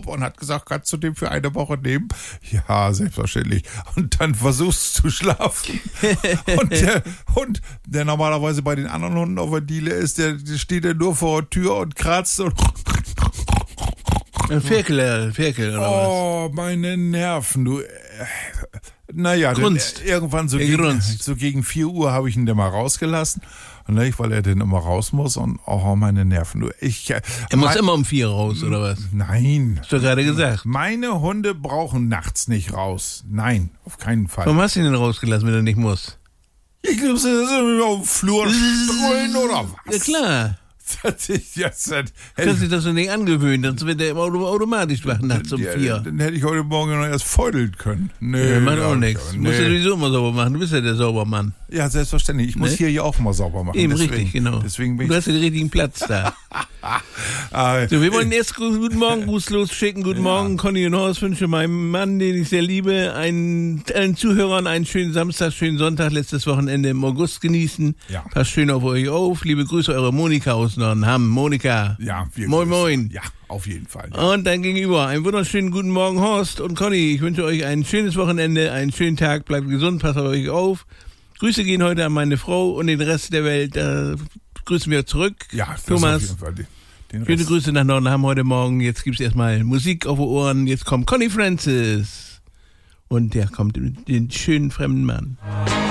Urlaub und hat gesagt, kannst du den für eine Woche nehmen? Ja, selbstverständlich. Und dann versuchst du zu schlafen. Und der Hund, der normalerweise bei den anderen Hunden auf der Diele ist, der steht ja nur vor der Tür und kratzt und... Ein Ferkel oder was? Oh, meine Nerven, du... Naja, dann irgendwann so gegen 4 Uhr habe ich ihn dann mal rausgelassen. Und weil er dann immer raus muss und meine Nerven. Du, er muss immer um 4 raus, oder was? Nein. Hast du gerade gesagt. Meine Hunde brauchen nachts nicht raus. Nein, auf keinen Fall. Warum hast du ihn denn rausgelassen, wenn er nicht muss? Ich glaube, sie sind auf dem Flur brüllen oder was? Ja, klar. Kannst dich das so nicht angewöhnen, sonst wird der immer automatisch wach nachts um 4. Dann hätte ich heute Morgen noch erst feudeln können. Nee, macht auch nichts. Musst du sowieso immer sauber machen, du bist ja der Saubermann. Ja, selbstverständlich. Ich muss hier ja auch mal sauber machen. Eben, richtig, genau. Deswegen du hast den richtigen Platz da. So, wir wollen erst Guten Morgen Gruß losschicken. Guten Morgen, Conny und Horst, wünsche meinem Mann, den ich sehr liebe, allen Zuhörern einen schönen Samstag, schönen Sonntag, letztes Wochenende im August genießen. Ja. Passt schön auf euch auf. Liebe Grüße, eure Monika aus Nordenham. Monika. Ja, moin, moin. Ja, auf jeden Fall. Ja. Und dann gegenüber einen wunderschönen guten Morgen, Horst und Conny. Ich wünsche euch ein schönes Wochenende, einen schönen Tag. Bleibt gesund, passt auf euch auf. Grüße gehen heute an meine Frau und den Rest der Welt. Grüßen wir zurück. Ja, das Thomas. Auf jeden Fall Schöne Grüße nach Nordenham heute Morgen. Jetzt gibt's erstmal Musik auf die Ohren. Jetzt kommt Connie Francis. Und der kommt mit den schönen fremden Mann.